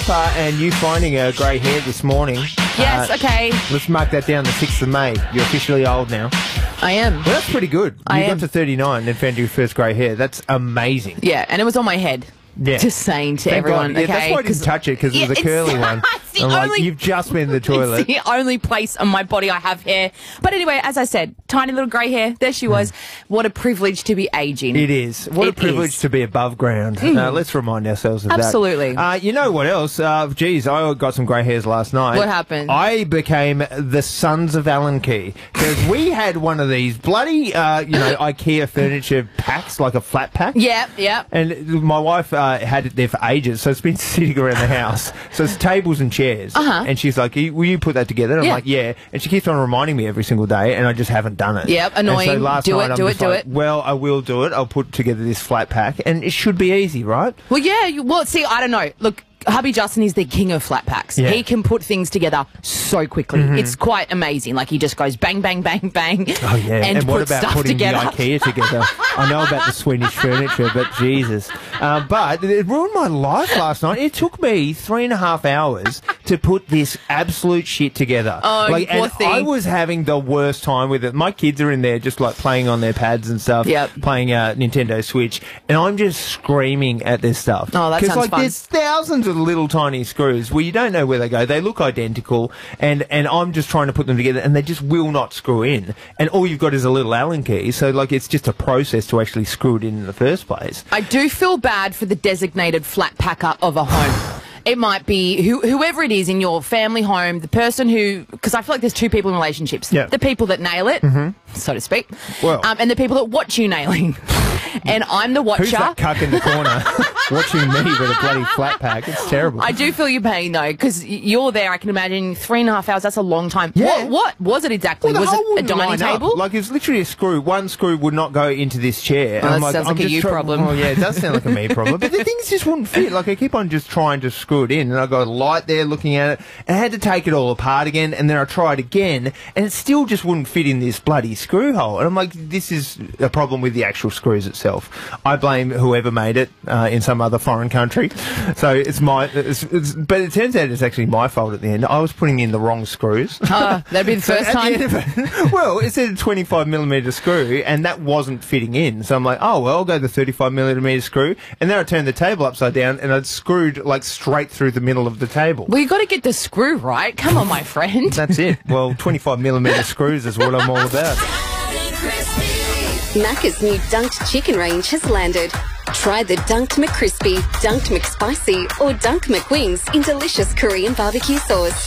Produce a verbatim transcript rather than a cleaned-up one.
uh, and you finding a grey hair this morning. Yes, uh, okay. Let's mark that down the sixth of May. You're officially old now. I am. Well, that's pretty good. You I got am. to thirty-nine and found your first grey hair. That's amazing. Yeah, and it was on my head. Yeah. Just saying to Thank everyone, God. Yeah, okay? that's why I didn't touch it, because Yeah, it was a it's- curly one. it's the I'm like, only- you've just been in the toilet. It's the only place on my body I have hair. But anyway, as I said, tiny little grey hair. There she was. What a privilege to be aging. It is. What It a privilege is. to be above ground. Mm. Uh, let's remind ourselves of Absolutely. that. Absolutely. Uh, you know what else? Uh, geez, I got some grey hairs last night. What happened? I became the Sons of Alan Key. Because we had one of these bloody, uh, you know, IKEA furniture packs, like a flat pack. Yeah, yeah. And my wife uh, had it there for ages, so it's been sitting around the house. So it's tables and chairs. Uh-huh. And she's like, will you put that together? And I'm Yeah. like, yeah. And she keeps on reminding me every single day, and I just haven't done it. Yep, And so annoying. last Do night it, I'm do just it, do like, it. well, I will do it. I'll put together this flat pack, and it should be easy, right? Well, yeah. You, well, see, I don't know. Look, hubby Justin is the king of flat packs. Yeah. He can put things together so quickly. Mm-hmm. It's quite amazing. Like, he just goes bang, bang, bang, bang. Oh, yeah. And, And, what puts about stuff putting together. the IKEA together? I know about the Swedish furniture, but Jesus. Uh, but it ruined my life last night. It took me three and a half hours to put this absolute shit together. Oh, like, poor and thing. I was having the worst time with it. My kids are in there just like playing on their pads and stuff, Yep. playing uh, Nintendo Switch, and I'm just screaming at this stuff. Oh, that sounds like, fun. there's thousands of little tiny screws where you don't know where they go. They look identical, and, and I'm just trying to put them together, and they just will not screw in. And all you've got is a little Allen key, so like it's just a process to actually screw it in in the first place. I do feel bad for the designated flat packer of a home. It might be who, whoever it is in your family home, the person who, because I feel like there's two people in relationships. Yeah. The people that nail it, mm-hmm. so to speak, Well. um, and the people that watch you nailing. And I'm the watcher. Who's that cuck in the corner watching me with a bloody flat pack? It's terrible. I do feel your pain though, because you're there. I can imagine three and a half hours. That's a long time. Yeah. What, what was it exactly? Well, the was hole it a wouldn't dining line up. table? Like, it's literally a screw. One screw would not go into this chair. Oh, And I'm that like, sounds I'm like a just you try- problem. Well, yeah, it does sound like a me problem. But the things just wouldn't fit. Like, I keep on just trying to screw it in, and I got a light there looking at it, and I had to take it all apart again, and then I tried again, and it still just wouldn't fit in this bloody screw hole. And I'm like, this is a problem with the actual screws itself. I blame whoever made it uh, in some other foreign country. So it's my, it's, it's, but it turns out it's actually my fault at the end. I was putting in the wrong screws. Uh, that'd be the So first at the time. end of it- well, it said a twenty-five millimeter screw, and that wasn't fitting in. So I'm like, oh well, I'll go the thirty-five millimeter screw, and then I turned the table upside down, and I'd screwed like straight through the middle of the table. Well, you got to get the screw right. Come on, my friend. That's it. Well, twenty-five millimeter screws is what I'm all about. Macca's new Dunked chicken range has landed. Try the Dunked McCrispy, Dunked McSpicy, or Dunked McWings in delicious Korean barbecue sauce.